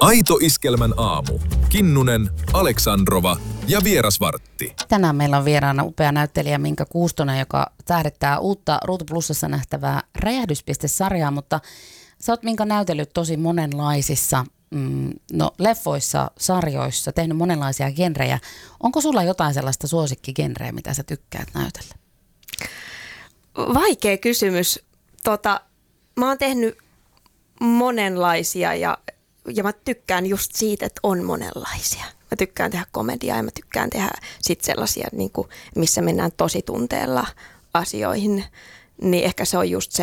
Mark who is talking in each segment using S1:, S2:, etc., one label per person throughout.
S1: Aito Iskelmän aamu. Kinnunen, Aleksandrova ja Vierasvartti.
S2: Tänään meillä on vieraana upea näyttelijä Minka Kuustonen, joka tähdittää uutta Ruutu Plusassa nähtävää Räjähdyspiste-sarjaa, mutta sä oot Minka näytellyt tosi monenlaisissa leffoissa, sarjoissa, tehnyt monenlaisia genrejä. Onko sulla jotain sellaista suosikkigenreä, mitä sä tykkäät näytellä?
S3: Vaikea kysymys. Mä oon tehnyt monenlaisia ja mä tykkään just siitä, että on monenlaisia. Mä tykkään tehdä komediaa ja mä tykkään tehdä sit sellaisia, niin kuin, missä mennään tosi tunteella asioihin. Niin ehkä se on just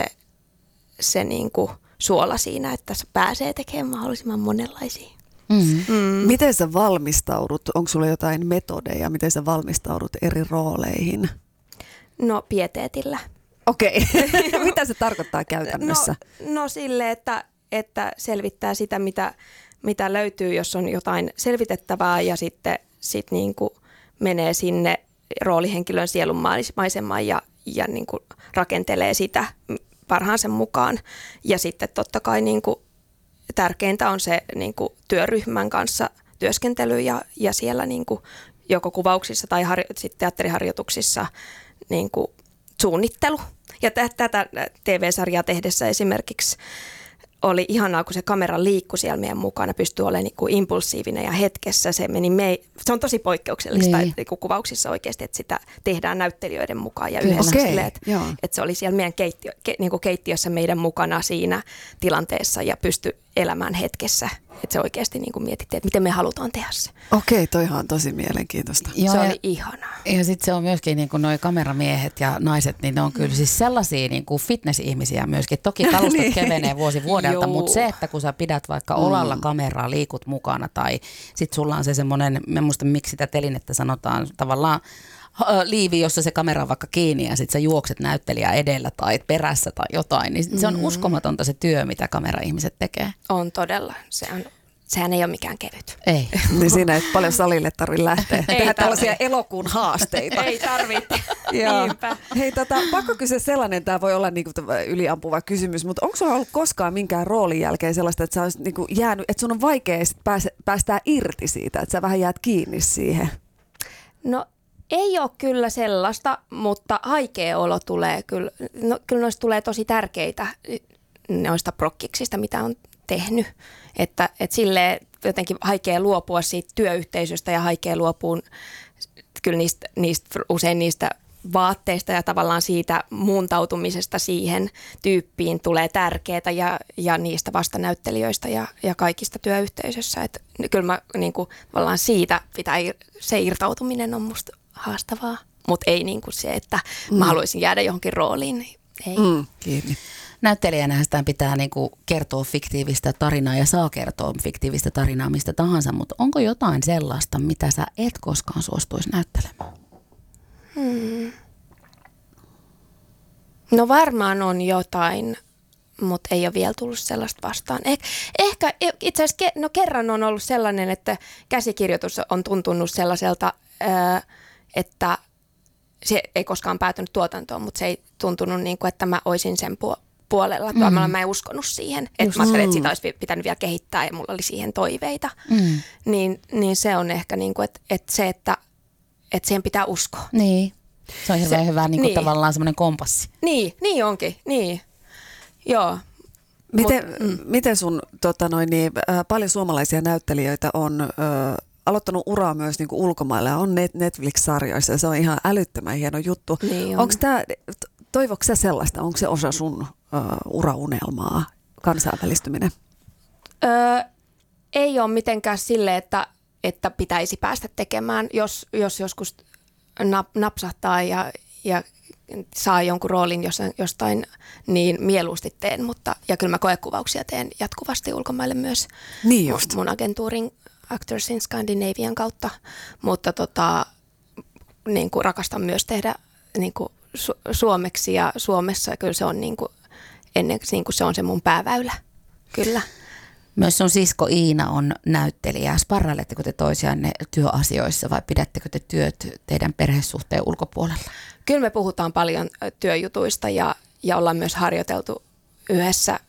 S3: se niin kuin suola siinä, että se pääsee tekemään mahdollisimman monenlaisia.
S4: Miten sä valmistaudut? Onko sulla jotain metodeja? Miten sä valmistaudut eri rooleihin?
S3: No pieteetillä.
S4: Okei. Mitä se tarkoittaa käytännössä?
S3: No sille, että selvittää sitä, mitä löytyy, jos on jotain selvitettävää ja sitten niin kuin menee sinne roolihenkilön sielun maisemaan ja niin kuin rakentelee sitä parhaansa mukaan. Ja sitten totta kai niin kuin tärkeintä on se niin kuin työryhmän kanssa työskentely ja siellä niin kuin joko kuvauksissa tai sitten teatteriharjoituksissa niin kuin suunnittelu. Ja tätä TV-sarjaa tehdessä esimerkiksi oli ihanaa, kun se kamera liikkui siellä meidän mukana, pystyi olemaan niin kuin impulsiivinen ja hetkessä. Se on tosi poikkeuksellista niin kuin kuvauksissa oikeasti, että sitä tehdään näyttelijöiden mukaan ja yhdessä silleen, että se oli siellä meidän keittiössä meidän mukana siinä tilanteessa ja pystyi elämään hetkessä. Että se oikeasti niin kuin mietittiin, että miten me halutaan tehdä se.
S4: Okei, toihan on tosi mielenkiintoista.
S2: Joo,
S3: se oli ihanaa.
S2: Ja sitten se on myöskin niin kuin noi kameramiehet ja naiset, niin ne on kyllä siis sellaisia niin kuin fitness-ihmisiä myöskin. Toki kalustot kevenee vuosi vuodelta, mutta se, että kun sä pidät vaikka olalla kameraa, liikut mukana tai sitten sulla on se semmoinen, mä muistan miksi sitä telinettä sanotaan tavallaan, liivi, jossa se kamera on vaikka kiinni ja sitten sä juokset näyttelijää edellä tai perässä tai jotain, niin se on uskomatonta se työ, mitä kameraihmiset tekee.
S3: On todella. Sehän ei ole mikään kevyt.
S2: Ei.
S4: Niin siinä ei paljon salille tarvitse lähteä. Tehdä tällaisia elokuun haasteita.
S3: Ei tarvitse.
S4: Hei, pakko kysyä sellainen, tämä voi olla niinku yliampuva kysymys, mutta onko sulla ollut koskaan minkään roolin jälkeen sellaista, että sä olisit niinku jäänyt, että sun on vaikea päästää irti siitä, että sä vähän jäät kiinni siihen?
S3: No ei ole kyllä sellaista, mutta haikea olo tulee kyllä. No, kyllä noista tulee tosi tärkeitä noista prokkiksista, mitä on tehnyt. Että silleen jotenkin haikea luopua siitä työyhteisöstä ja haikea luopua kyllä usein niistä vaatteista ja tavallaan siitä muuntautumisesta siihen tyyppiin tulee tärkeää ja niistä vastanäyttelijöistä ja kaikista työyhteisössä. Että kyllä mä niin kuin, tavallaan siitä se irtautuminen on musta haastavaa, mutta ei niin kuin se, että mä haluaisin jäädä johonkin rooliin. Ei.
S4: Kiinni.
S2: Näyttelijänä sitä pitää niinku kertoa fiktiivistä tarinaa ja saa kertoa fiktiivistä tarinaa mistä tahansa, mutta onko jotain sellaista, mitä sä et koskaan suostuisi näyttelemään?
S3: No varmaan on jotain, mutta ei ole vielä tullut sellaista vastaan. Ehkä itse asiassa kerran on ollut sellainen, että käsikirjoitus on tuntunut sellaiselta, että se ei koskaan päätynyt tuotantoon, mutta se ei tuntunut niin kuin, että mä olisin sen puolella. Mä en uskonut siihen. Että mä ajattelin, että sitä olisi pitänyt vielä kehittää ja mulla oli siihen toiveita. Niin se on ehkä niin kuin, että siihen pitää uskoa.
S2: Niin. Se on hirveän hyvä niin kuin tavallaan semmoinen kompassi.
S3: Niin onkin. Niin. Joo.
S4: Miten sun, paljon suomalaisia näyttelijöitä on aloittanut uraa myös niinku ulkomailla, on Netflix-sarjoissa ja se on ihan älyttömän hieno juttu. Niin on. Toivoiko sä sellaista? Onko se osa sun uraunelmaa, kansainvälistyminen?
S3: Ei ole mitenkään sille, että pitäisi päästä tekemään, jos joskus napsahtaa ja saa jonkun roolin jostain, niin mieluusti teen. Ja kyllä mä koekuvauksia teen jatkuvasti ulkomaille myös mun agentuurin Actors in Scandinavian kautta, mutta niin kuin rakastan myös tehdä niin kuin suomeksi ja Suomessa kyllä se on niin kuin, niin kuin se on se mun pääväylä, kyllä.
S2: Myös sun sisko Iina on näyttelijä. Sparrailetteko te toisianne työasioissa vai pidättekö te työt teidän perhesuhteen ulkopuolella? Kyllä
S3: me puhutaan paljon työjutuista ja ollaan myös harjoiteltu yhdessä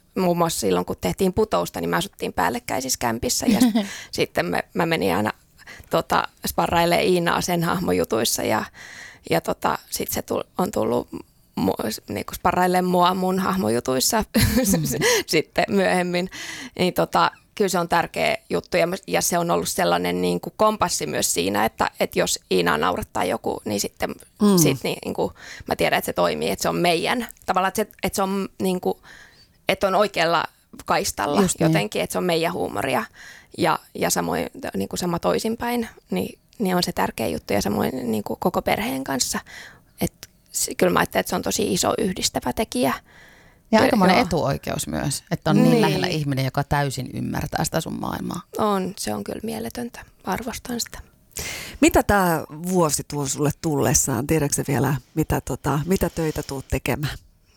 S3: muun muassa silloin, kun tehtiin Putousta, niin me asuttiin päällekkäisissä kämpissä ja sitten mä menin aina sparrailemaan Iinaa sen hahmojutuissa ja sitten se on tullut niinku sparrailemaan mua mun hahmojutuissa sitten myöhemmin. Niin kyllä se on tärkeä juttu ja se on ollut sellainen niin kuin kompassi myös siinä, että jos Iinaa naurattaa joku, niin sitten niin kuin, mä tiedän, että se toimii, että se on meidän. Tavallaan, että se on, niin kuin, että on oikealla kaistalla just jotenkin, niin. Että se on meidän huumoria ja samoin niin kuin sama toisinpäin, niin on se tärkeä juttu ja samoin niin kuin koko perheen kanssa. Että kyllä mä ajattelen, että se on tosi iso yhdistävä tekijä.
S2: Ja aikamoinen etuoikeus myös, että on niin lähellä ihminen, joka täysin ymmärtää sitä sun maailmaa.
S3: Se on kyllä mieletöntä. Arvostan sitä.
S4: Mitä tämä vuosi tuo sulle tullessaan? Tiedätkö sä vielä, mitä töitä tuut tekemään?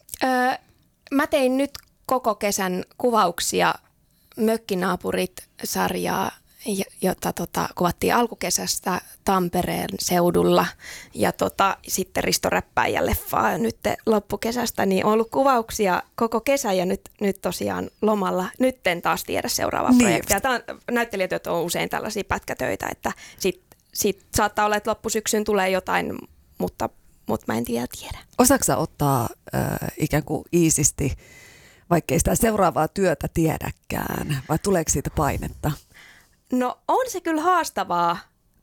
S3: Mä tein nyt koko kesän kuvauksia Mökkinaapurit-sarjaa, jota kuvattiin alkukesästä Tampereen seudulla ja sitten Risto Räppäijän leffaa nyt loppukesästä, niin on ollut kuvauksia koko kesä ja nyt tosiaan lomalla. Nyt en taas tiedä seuraavaa projektia. Näyttelijätyöt on usein tällaisia pätkätöitä, että sit saattaa olla, että loppusyksyn tulee jotain, mutta mä en vielä tiedä.
S4: Osaatko sä ottaa ikään kuin iisisti, vaikkei sitä seuraavaa työtä tiedäkään, vai tuleeko siitä painetta?
S3: No on se kyllä haastavaa,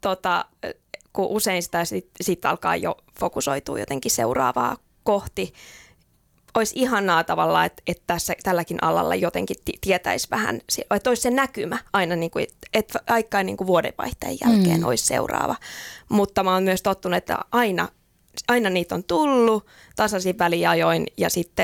S3: kun usein sitä sit alkaa jo fokusoitua jotenkin seuraavaa kohti. Olisi ihanaa tavallaan, että tälläkin alalla jotenkin tietäisi vähän, että olisi se näkymä aina, niin kuin, että aikaan niin kuin vuodenvaihteen jälkeen olisi seuraava. Mutta mä oon myös tottunut, että aina niitä on tullut tasaisin väliajoin ja sitten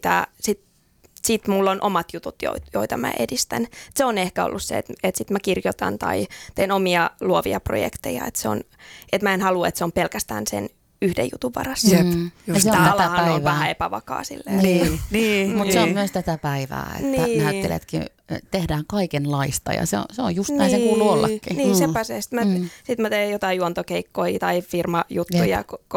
S3: mulla on omat jutut, joita mä edistän. Se on ehkä ollut se, että sit mä kirjoitan tai teen omia luovia projekteja. Että mä en halua, että se on pelkästään sen yhden jutun varassa. Tämä alahan on vähän epävakaa silleen.
S2: Niin. Mutta se on myös tätä päivää, että näyttelijätkin tehdään kaikenlaista ja se on just näin se kuuluu ollakin.
S3: Niin, sepä se. Sitten mä teen jotain juontokeikkoja tai firmajuttuja,